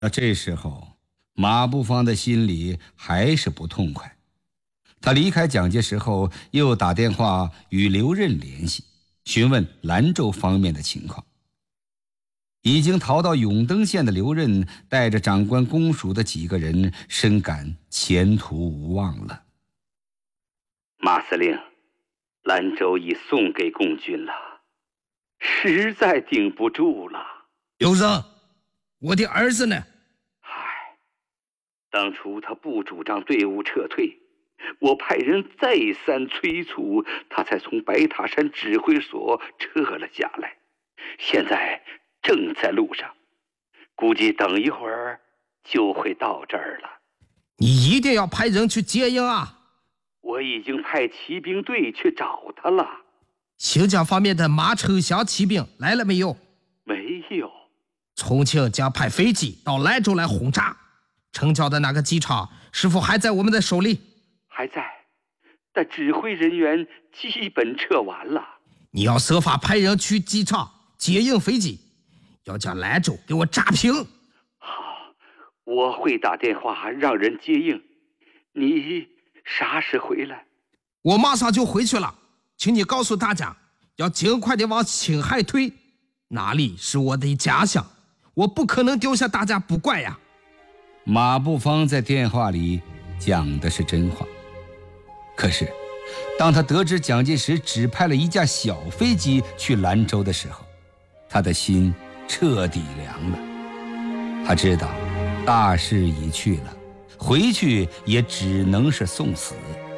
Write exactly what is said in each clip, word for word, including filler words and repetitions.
那这时候，马步芳的心里还是不痛快。他离开蒋介石后，又打电话与刘任联系，询问兰州方面的情况。已经逃到永登县的刘任带着长官公署的几个人，深感前途无望了。 马司令，兰州已送给共军了，实在顶不住了。 刘生，我的儿子呢？ 唉，当初他不主张队伍撤退，我派人再三催促，他才从白塔山指挥所撤了下来，现在正在路上，估计等一会儿就会到这儿了。 你一定要派人去接应啊！ 我已经派骑兵队去找他了。 新疆方面的马城乡骑兵来了没有？ 没有。 重庆将派飞机到兰州来轰炸，城郊的那个机场是否还在我们的手里？ 还在，但指挥人员基本撤完了。 你要设法派人去机场接应飞机，要将兰州给我炸平。 好，我会打电话让人接应。你啥时回来？ 我马上就回去了，请你告诉大家，要尽快的往青海退，那里是我的家乡，我不可能丢下大家不管呀。 马步芳在电话里讲的是真话，可是当他得知蒋介石只派了一架小飞机去兰州的时候，他的心彻底凉了。他知道大势已去了，回去也只能是送死。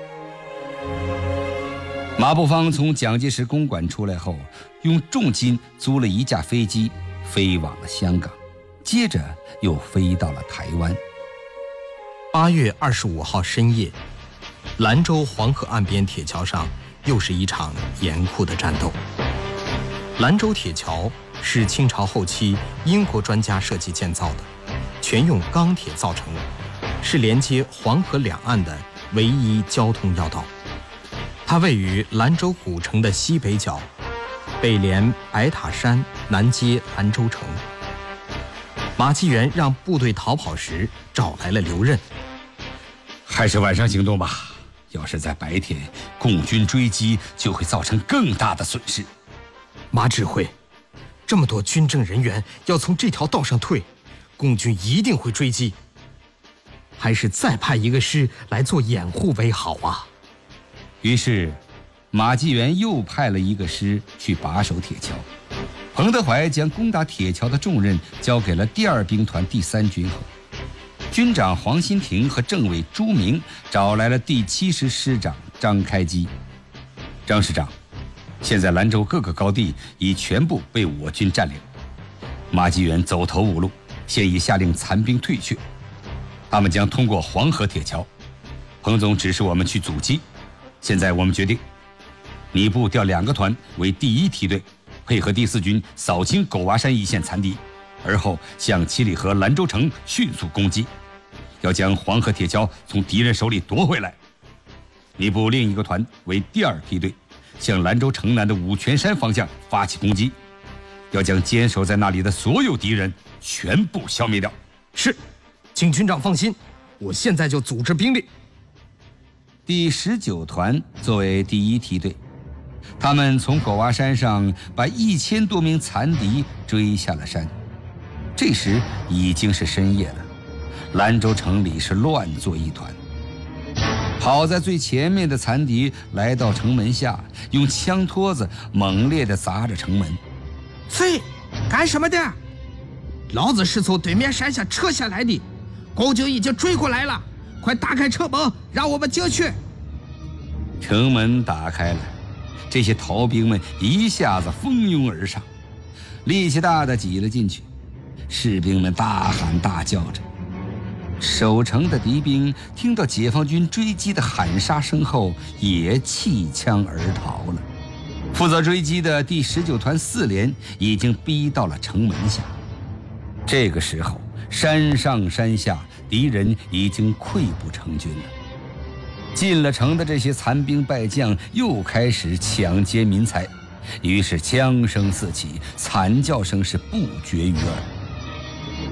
马步芳从蒋介石公馆出来后，用重金租了一架飞机飞往了香港，接着又飞到了台湾。 八月二十五号深夜，兰州黄河岸边铁桥上又是一场严酷的战斗。兰州铁桥是清朝后期英国专家设计建造的，全用钢铁造成，是连接黄河两岸的唯一交通要道。它位于兰州古城的西北角，北连白塔山，南接兰州城。马基元让部队逃跑时找来了刘任。 还是晚上行动吧，要是在白天，共军追击就会造成更大的损失。 马指挥，这么多军政人员要从这条道上退，共军一定会追击，还是再派一个师来做掩护为好啊。 于是马基元又派了一个师去把守铁桥。彭德怀将攻打铁桥的重任交给了第二兵团第三军后，军长黄新亭和政委朱明找来了第七师师长张开基。张师长，现在兰州各个高地已全部被我军占领，马基元走投无路，现已下令残兵退却，他们将通过黄河铁桥。彭总指示我们去阻击，现在我们决定，你部调两个团为第一梯队，配合第四军扫清狗娃山一线残敌，而后向七里河兰州城迅速攻击，要将黄河铁桥从敌人手里夺回来。你部另一个团为第二梯队，向兰州城南的五泉山方向发起攻击，要将坚守在那里的所有敌人全部消灭掉。 是，请军长放心，我现在就组织兵力。 第十九团作为第一梯队，他们从狗娃山上把一千多名残敌追下了山。这时已经是深夜了，兰州城里是乱作一团。跑在最前面的残敌来到城门下，用枪托子猛烈地砸着城门。 飞，干什么的？老子是从对面山下撤下来的，共军已经追过来了，快打开城门，让我们进去。 城门打开了，这些逃兵们一下子蜂拥而上，力气大的挤了进去。士兵们大喊大叫着，守城的敌兵听到解放军追击的喊杀声后，也弃枪而逃了。负责追击的第十九团四连已经逼到了城门下。这个时候，山上山下敌人已经溃不成军了。进了城的这些残兵败将又开始抢劫民财，于是枪声四起，惨叫声是不绝于耳。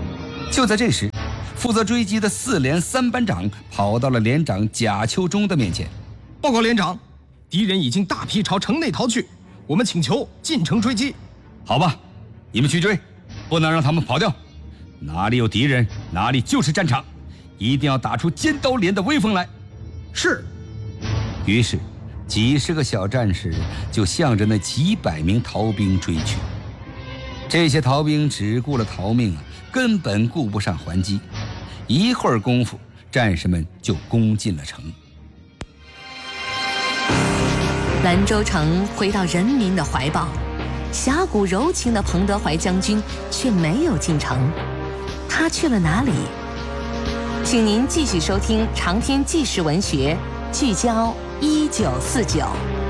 就在这时，负责追击的四连三班长跑到了连长贾秋忠的面前。 报告连长，敌人已经大批朝城内逃去，我们请求进城追击。 好吧，你们去追，不能让他们跑掉。哪里有敌人，哪里就是战场，一定要打出尖刀连的威风来。 是。 于是几十个小战士就向着那几百名逃兵追去。这些逃兵只顾了逃命啊，根本顾不上还击。一会儿功夫，战士们就攻进了城。 兰州城回到人民的怀抱，侠骨柔情的彭德怀将军却没有进城，他去了哪里？请您继续收听长篇纪实文学《聚焦一九四九》。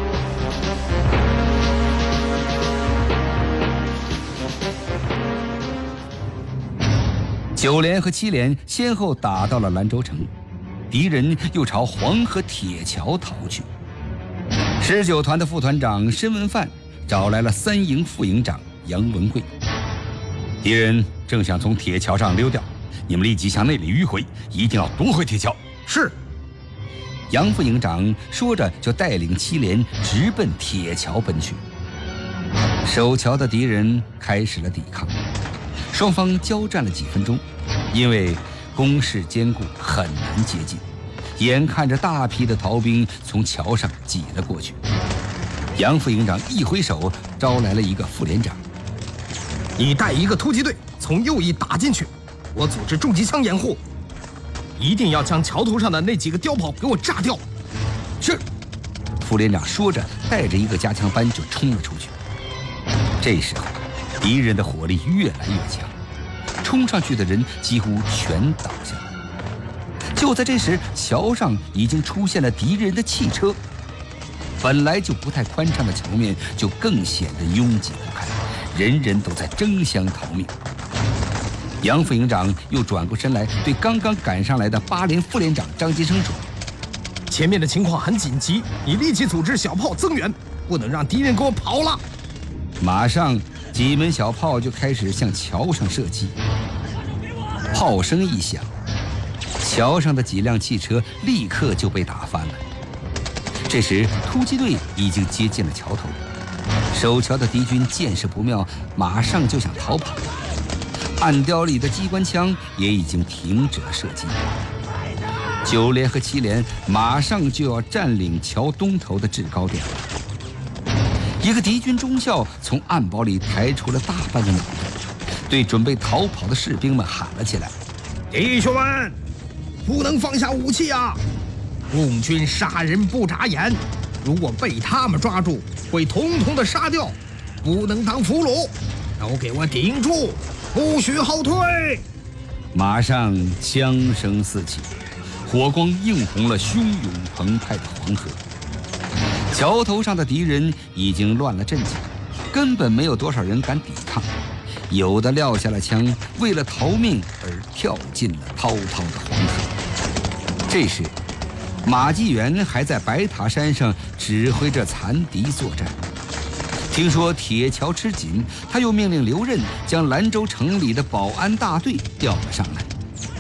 九连和七连先后打到了兰州城，敌人又朝黄河铁桥逃去。十九团的副团长申文范找来了三营副营长杨文贵。敌人正想从铁桥上溜掉，你们立即向那里迂回，一定要夺回铁桥。 是。 杨副营长说着就带领七连直奔铁桥奔去。守桥的敌人开始了抵抗，双方交战了几分钟，因为工事坚固，很难接近。眼看着大批的逃兵从桥上挤了过去，杨副营长一挥手，招来了一个副连长：“ 你带一个突击队从右翼打进去，我组织重机枪掩护，一定要将桥头上的那几个碉堡给我炸掉。” 是。副连长说着，带着一个加强班就冲了出去。这时候，敌人的火力越来越强，冲上去的人几乎全倒下了。就在这时，桥上已经出现了敌人的汽车，本来就不太宽敞的桥面就更显得拥挤不堪，人人都在争相逃命。杨副营长又转过身来，对刚刚赶上来的八连副连长张吉生说：“ 前面的情况很紧急，你立即组织小炮增援，不能让敌人给我跑了。” 马上几门小炮就开始向桥上射击。炮声一响，桥上的几辆汽车立刻就被打翻了。这时突击队已经接近了桥头，守桥的敌军见势不妙，马上就想逃跑。暗雕里的机关枪也已经停止了射击。九连和七连马上就要占领桥东头的制高点了。一个敌军中校从暗堡里抬出了大半个脑袋，对准备逃跑的士兵们喊了起来：“ 弟兄们，不能放下武器啊！共军杀人不眨眼，如果被他们抓住，会统统的杀掉，不能当俘虏，都给我顶住，不许后退！” 马上枪声四起，火光映红了汹涌澎湃的黄河。桥头上的敌人已经乱了阵脚，根本没有多少人敢抵抗，有的撂下了枪，为了逃命而跳进了滔滔的黄河。这时马继元还在白塔山上指挥着残敌作战。听说铁桥吃紧，他又命令刘任将兰州城里的保安大队调了上来。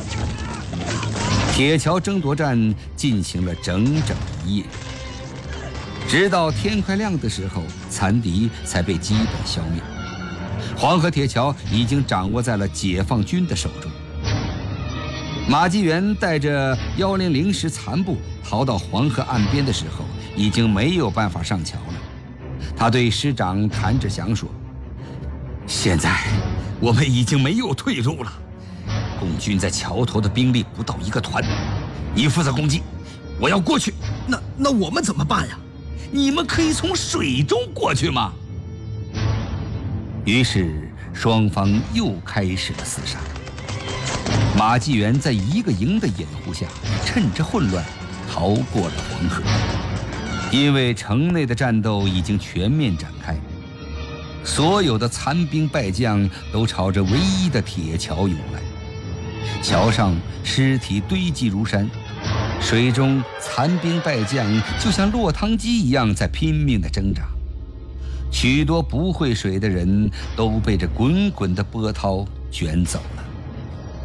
铁桥争夺战进行了整整一夜，直到天快亮的时候，残敌才被基本消灭。黄河铁桥已经掌握在了解放军的手中。马继元带着幺零零师残部逃到黄河岸边的时候，已经没有办法上桥了。他对师长谭志祥说：“现在我们已经没有退路了，共军在桥头的兵力不到一个团，你负责攻击，我要过去。 那那我们怎么办呀？ 你们可以从水中过去吗？”于是双方又开始了厮杀。马继元在一个营的掩护下，趁着混乱逃过了黄河。因为城内的战斗已经全面展开，所有的残兵败将都朝着唯一的铁桥涌来。桥上尸体堆积如山，水中残兵败将就像落汤鸡一样在拼命地挣扎。许多不会水的人都被这滚滚的波涛卷走了。